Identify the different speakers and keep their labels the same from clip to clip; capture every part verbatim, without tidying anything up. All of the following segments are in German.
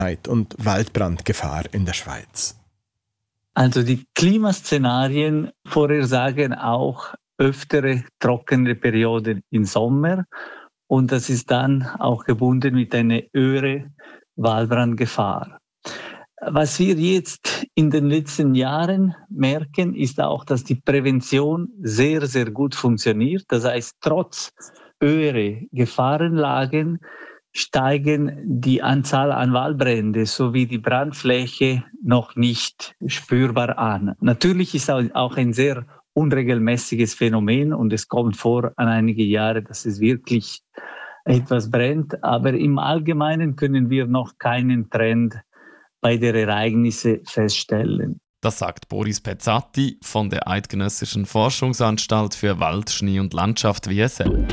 Speaker 1: und Waldbrandgefahr in der Schweiz?
Speaker 2: Also die Klimaszenarien vorhersagen auch öftere trockene Perioden im Sommer und das ist dann auch gebunden mit einer höheren Waldbrandgefahr. Was wir jetzt in den letzten Jahren merken, ist auch, dass die Prävention sehr, sehr gut funktioniert. Das heißt, trotz höherer Gefahrenlagen steigen die Anzahl an Waldbrände sowie die Brandfläche noch nicht spürbar an. Natürlich ist auch ein sehr unregelmäßiges Phänomen und es kommt vor an einige Jahre, dass es wirklich etwas brennt. Aber im Allgemeinen können wir noch keinen Trend bei der Ereignisse feststellen.
Speaker 3: Das sagt Boris Pezzati von der Eidgenössischen Forschungsanstalt für Wald, Schnee und Landschaft W S L.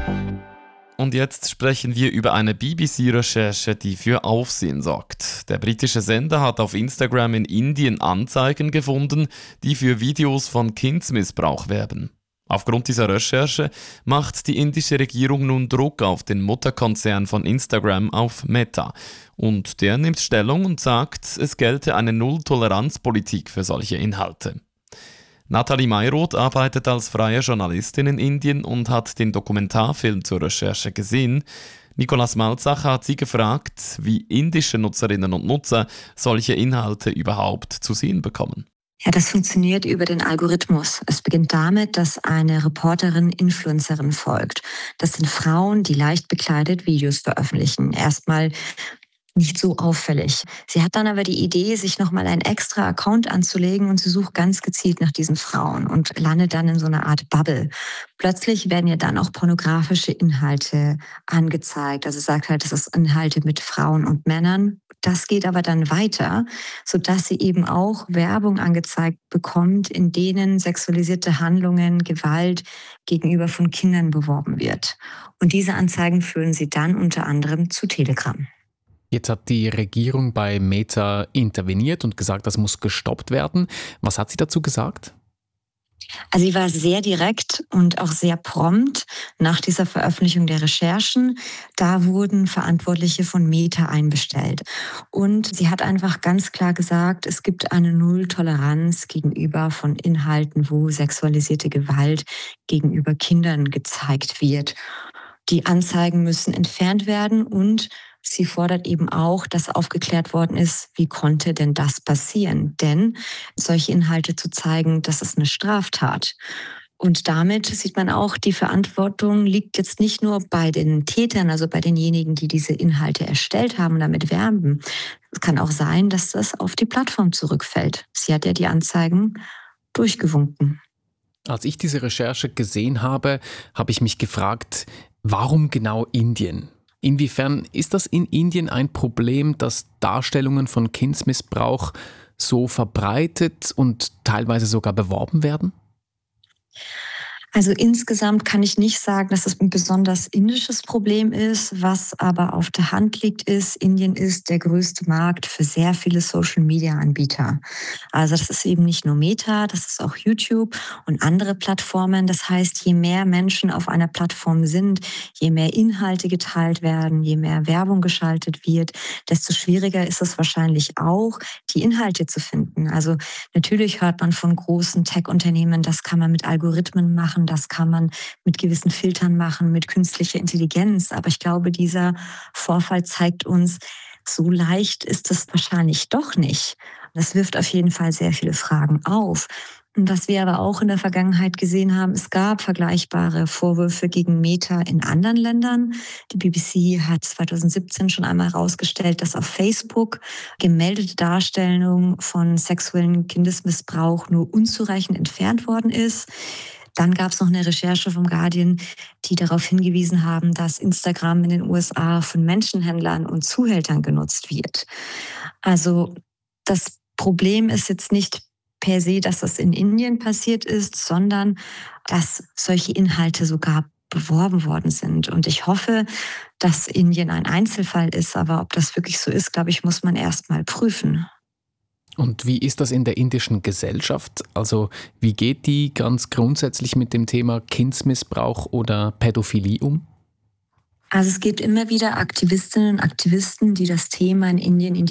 Speaker 3: Und jetzt sprechen wir über eine B B C-Recherche, die für Aufsehen sorgt. Der britische Sender hat auf Instagram in Indien Anzeigen gefunden, die für Videos von Kindsmissbrauch werben. Aufgrund dieser Recherche macht die indische Regierung nun Druck auf den Mutterkonzern von Instagram, auf Meta. Und der nimmt Stellung und sagt, es gelte eine Null-Toleranz-Politik für solche Inhalte. Nathalie Mayroth arbeitet als freie Journalistin in Indien und hat den Dokumentarfilm zur Recherche gesehen. Nicolas Malzacher hat sie gefragt, wie indische Nutzerinnen und Nutzer solche Inhalte überhaupt zu sehen bekommen.
Speaker 4: Ja, das funktioniert über den Algorithmus. Es beginnt damit, dass eine Reporterin Influencerin folgt. Das sind Frauen, die leicht bekleidet Videos veröffentlichen. Erstmal nicht so auffällig. Sie hat dann aber die Idee, sich nochmal einen extra Account anzulegen und sie sucht ganz gezielt nach diesen Frauen und landet dann in so einer Art Bubble. Plötzlich werden ihr dann auch pornografische Inhalte angezeigt. Also sagt halt, das ist Inhalte mit Frauen und Männern. Das geht aber dann weiter, sodass sie eben auch Werbung angezeigt bekommt, in denen sexualisierte Handlungen, Gewalt gegenüber von Kindern beworben wird. Und diese Anzeigen führen sie dann unter anderem zu Telegram.
Speaker 5: Jetzt hat die Regierung bei Meta interveniert und gesagt, das muss gestoppt werden. Was hat sie dazu gesagt?
Speaker 4: Also sie war sehr direkt und auch sehr prompt nach dieser Veröffentlichung der Recherchen. Da wurden Verantwortliche von Meta einbestellt. Und sie hat einfach ganz klar gesagt, es gibt eine Null-Toleranz gegenüber von Inhalten, wo sexualisierte Gewalt gegenüber Kindern gezeigt wird. Die Anzeigen müssen entfernt werden und sie fordert eben auch, dass aufgeklärt worden ist, wie konnte denn das passieren? Denn solche Inhalte zu zeigen, das ist eine Straftat. Und damit sieht man auch, die Verantwortung liegt jetzt nicht nur bei den Tätern, also bei denjenigen, die diese Inhalte erstellt haben und damit werben. Es kann auch sein, dass das auf die Plattform zurückfällt. Sie hat ja die Anzeigen durchgewunken.
Speaker 5: Als ich diese Recherche gesehen habe, habe ich mich gefragt, warum genau Indien? Inwiefern ist das in Indien ein Problem, dass Darstellungen von Kindsmissbrauch so verbreitet und teilweise sogar beworben werden?
Speaker 4: Also insgesamt kann ich nicht sagen, dass es ein besonders indisches Problem ist. Was aber auf der Hand liegt, ist, Indien ist der größte Markt für sehr viele Social-Media-Anbieter. Also das ist eben nicht nur Meta, das ist auch YouTube und andere Plattformen. Das heißt, je mehr Menschen auf einer Plattform sind, je mehr Inhalte geteilt werden, je mehr Werbung geschaltet wird, desto schwieriger ist es wahrscheinlich auch, die Inhalte zu finden. Also natürlich hört man von großen Tech-Unternehmen, das kann man mit Algorithmen machen, das kann man mit gewissen Filtern machen, mit künstlicher Intelligenz. Aber ich glaube, dieser Vorfall zeigt uns, so leicht ist es wahrscheinlich doch nicht. Das wirft auf jeden Fall sehr viele Fragen auf. Und was wir aber auch in der Vergangenheit gesehen haben, es gab vergleichbare Vorwürfe gegen Meta in anderen Ländern. Die B B C hat zwanzig siebzehn schon einmal herausgestellt, dass auf Facebook gemeldete Darstellung von sexuellem Kindesmissbrauch nur unzureichend entfernt worden ist. Dann gab es noch eine Recherche vom Guardian, die darauf hingewiesen haben, dass Instagram in den U S A von Menschenhändlern und Zuhältern genutzt wird. Also das Problem ist jetzt nicht per se, dass das in Indien passiert ist, sondern dass solche Inhalte sogar beworben worden sind. Und ich hoffe, dass Indien ein Einzelfall ist, aber ob das wirklich so ist, glaube ich, muss man erst mal prüfen.
Speaker 5: Und wie ist das in der indischen Gesellschaft? Also wie geht die ganz grundsätzlich mit dem Thema Kindsmissbrauch oder Pädophilie um?
Speaker 4: Also es gibt immer wieder Aktivistinnen und Aktivisten, die das Thema in Indien in